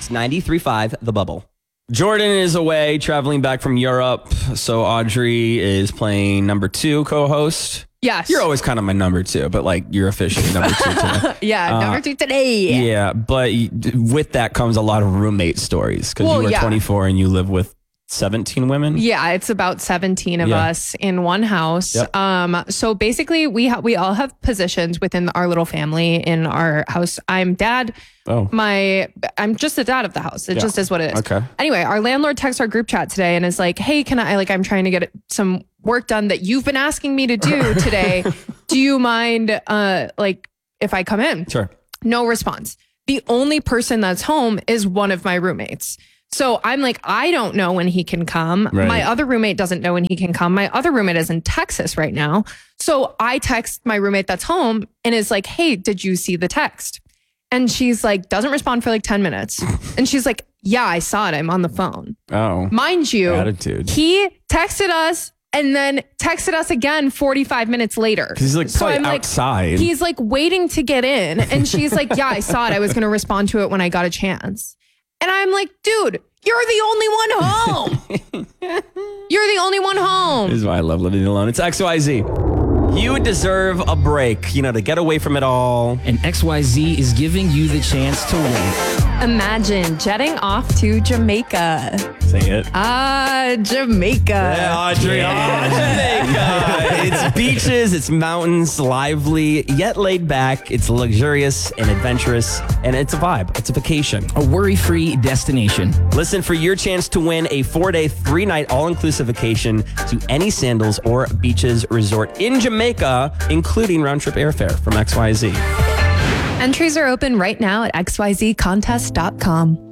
It's 93.5 The Bubble. Jordan is away traveling back from Europe. So Audrey is playing number 2 co-host. Yes. You're always kind of my number 2, but like you're officially number 2 today. Yeah, number 2 today. Yeah, but with that comes a lot of roommate stories because you are 24 and you live with 17 women. Yeah, it's about 17 of us in one house. Yep. So basically we all have positions within our little family in our house. I'm dad. Oh. I'm just the dad of the house. It just is what it is. Okay. Anyway, our landlord texts our group chat today and is like, "Hey, can I I'm trying to get some work done that you've been asking me to do today. Do you mind if I come in?" Sure. No response. The only person that's home is one of my roommates. So I'm like, I don't know when he can come. Right. My other roommate doesn't know when he can come. My other roommate is in Texas right now. So I text my roommate that's home and is like, "Hey, did you see the text?" And she's like, doesn't respond for like 10 minutes. And she's like, "Yeah, I saw it. I'm on the phone." Oh. Mind you, Attitude. he texted us and then texted us again 45 minutes later. Because he's like probably outside. He's like waiting to get in. And she's like, "Yeah, I saw it. I was going to respond to it when I got a chance." And I'm like, "Dude, you're the only one home. You're the only one home." This is why I love living alone. It's XYZ. You deserve a break, to get away from it all. And XYZ is giving you the chance to win. Imagine jetting off to Jamaica. Say it. Jamaica. Yeah, Audrey. Jamaica. It's beaches, it's mountains, lively, yet laid back. It's luxurious and adventurous, and it's a vibe. It's a vacation. A worry-free destination. Listen for your chance to win a 4-day, 3-night all-inclusive vacation to any Sandals or Beaches resort in Jamaica, including round-trip airfare from XYZ. Entries are open right now at xyzcontest.com.